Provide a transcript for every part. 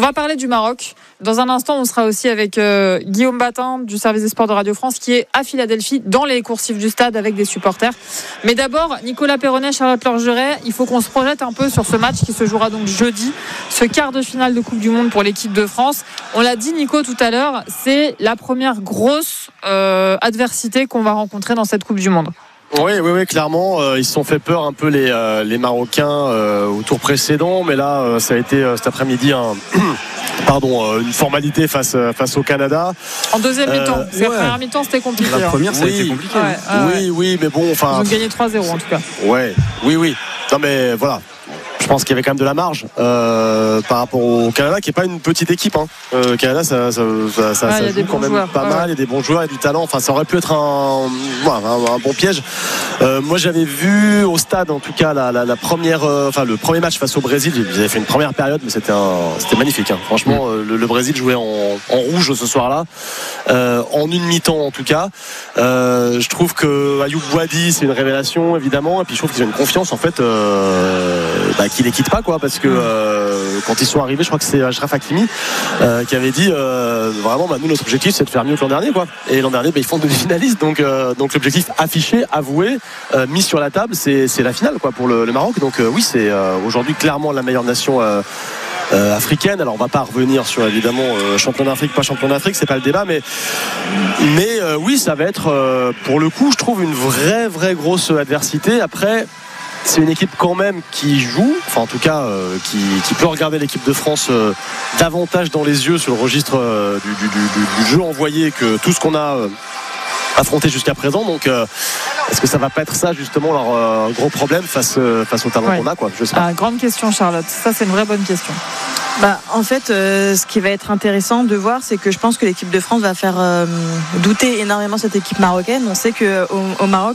va parler du Maroc. Dans un instant, on sera aussi avec Guillaume Batin du service des sports de Radio France qui est à Philadelphie dans les coursifs du stade avec des supporters. Mais d'abord, Nicolas Perronnet, Charlotte Lorgeret, il faut qu'on se projette un peu sur ce match qui se jouera donc jeudi, ce quart de finale de Coupe du Monde pour l'équipe de France. On l'a dit Nico tout à l'heure, c'est la première grosse adversité qu'on va rencontrer dans cette Coupe du Monde. Oui, clairement, ils se sont fait peur un peu les Marocains au tour précédent, mais là, ça a été cet après-midi une formalité face au Canada. En deuxième mi-temps, parce qu'en première mi-temps, c'était compliqué. La première, ça a été compliqué. Oui, mais bon, enfin. Ils ont gagné 3-0 en tout cas. Oui. Non, mais voilà. Je pense qu'il y avait quand même de la marge par rapport au Canada, qui n'est pas une petite équipe. Le Canada, ça joue quand même pas mal. Il y a des bons joueurs, il y a du talent. Enfin, ça aurait pu être un bon piège. Moi, j'avais vu au stade, en tout cas, le premier match face au Brésil. Ils avaient fait une première période, mais c'était magnifique. Franchement, le Brésil jouait en rouge ce soir-là, en une mi-temps en tout cas. Je trouve que Ayoub Boadi, c'est une révélation évidemment, et puis je trouve qu'ils ont une confiance en fait. Qui les quitte pas parce que quand ils sont arrivés, je crois que c'est Achraf Hakimi qui avait dit vraiment nous notre objectif c'est de faire mieux que l'an dernier et l'an dernier ils font demi-finaliste donc l'objectif affiché, avoué, mis sur la table c'est la finale pour le Maroc, donc oui c'est aujourd'hui clairement la meilleure nation africaine. Alors on va pas revenir sur évidemment champion d'Afrique, pas champion d'Afrique, c'est pas le débat, mais oui ça va être pour le coup je trouve une vraie grosse adversité. Après c'est une équipe quand même qui joue, enfin en tout cas qui peut regarder l'équipe de France davantage dans les yeux sur le registre du jeu envoyé que tout ce qu'on a affronté jusqu'à présent. Donc est-ce que ça va pas être ça justement leur gros problème face au talent qu'on a je sais pas. Grande question Charlotte, ça c'est une vraie bonne question. En fait, ce qui va être intéressant de voir, c'est que je pense que l'équipe de France va faire douter énormément cette équipe marocaine. On sait qu'au Maroc,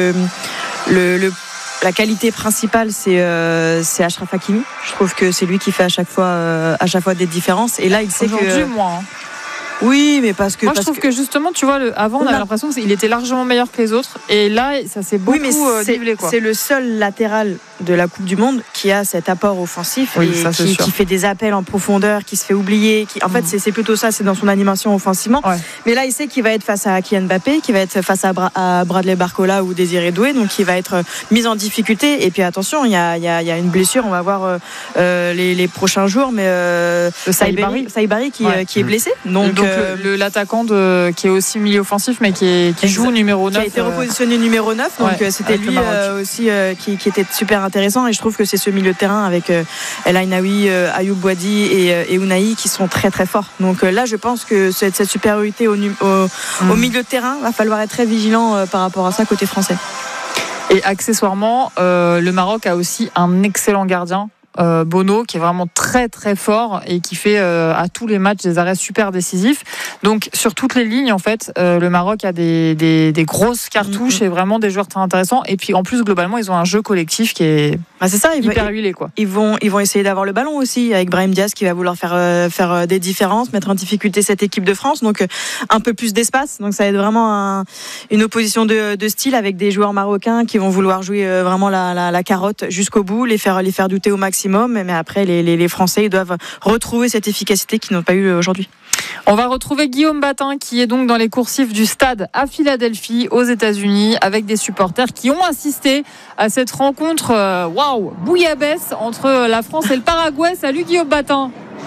la qualité principale, c'est Achraf Hakimi. Je trouve que c'est lui qui fait à chaque fois des différences. Et là, il sait aujourd'hui, moi. Oui, mais parce que. Moi, je trouve que justement, tu vois, avant, on avait l'impression qu'il était largement meilleur que les autres. Et là, ça s'est beaucoup nivelé. C'est le seul latéral de la Coupe du Monde qui a cet apport offensif qui fait des appels en profondeur, qui se fait oublier. En fait, c'est plutôt ça, c'est dans son animation offensivement. Ouais. Mais là, il sait qu'il va être face à Kylian Mbappé, qu'il va être face à Bradley Barcola ou Désiré Doué, donc il va être mis en difficulté. Et puis attention, il y a une blessure, on va voir les prochains jours, mais Saïbari qui est blessé. Donc l'attaquant qui est aussi milieu offensif, mais qui joue numéro 9. Qui a été repositionné numéro 9, donc c'était lui aussi qui était super intéressant, et je trouve que c'est ce milieu de terrain avec El Ainaoui, Ayoub Boadi et Ounahi qui sont très très forts. Donc là je pense que cette supériorité au milieu de terrain, va falloir être très vigilant par rapport à ça côté français. Et accessoirement le Maroc a aussi un excellent gardien, Bono, qui est vraiment très très fort et qui fait à tous les matchs des arrêts super décisifs. Donc sur toutes les lignes en fait, le Maroc a des grosses cartouches et vraiment des joueurs très intéressants. Et puis en plus globalement ils ont un jeu collectif qui est hyper huilé Ils vont essayer d'avoir le ballon aussi avec Brahim Diaz qui va vouloir faire des différences, mettre en difficulté cette équipe de France. Donc un peu plus d'espace. Donc ça va être vraiment une opposition de style avec des joueurs marocains qui vont vouloir jouer vraiment la carotte jusqu'au bout, les faire douter au maximum. Mais après les Français ils doivent retrouver cette efficacité qu'ils n'ont pas eu aujourd'hui. On va retrouver Guillaume Batin qui est donc dans les coursifs du stade à Philadelphie aux États-Unis avec des supporters qui ont assisté à cette rencontre bouillabaisse entre la France et le Paraguay. Salut Guillaume Batin.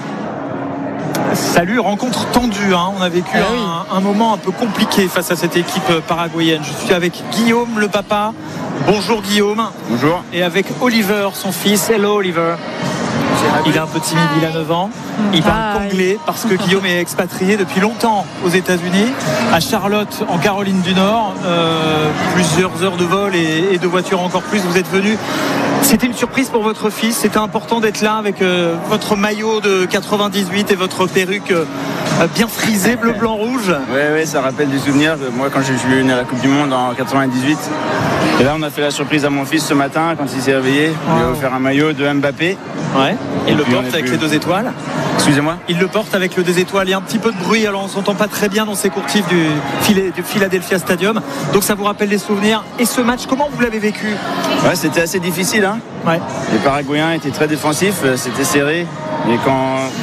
Salut, rencontre tendue. On a vécu un moment un peu compliqué face à cette équipe paraguayenne. Je suis avec Guillaume, le papa. Bonjour Guillaume. Bonjour. Et avec Oliver, son fils. Hello Oliver. Il est un peu timide, il a 9 ans. Il parle anglais parce que Guillaume est expatrié depuis longtemps aux États-Unis, à Charlotte, en Caroline du Nord. Plusieurs heures de vol et de voiture encore plus. Vous êtes venu. C'était une surprise pour votre fils. C'était important d'être là avec votre maillot de 98 et votre perruque bien frisée, bleu, blanc, rouge. Oui, ça rappelle des souvenirs. Moi, quand je suis venu à la Coupe du Monde en 98. Et là, on a fait la surprise à mon fils ce matin quand il s'est réveillé. Il a offert un maillot de Mbappé. Ouais. Il le porte avec les 2 étoiles. Excusez-moi. Il le porte avec le 2 étoiles. Il y a un petit peu de bruit, alors on ne s'entend pas très bien dans ces courtifs du Philadelphia Stadium. Donc ça vous rappelle des souvenirs. Et ce match, comment vous l'avez vécu ? Ouais, c'était assez difficile. Ouais. Les Paraguayens étaient très défensifs, c'était serré. Et quand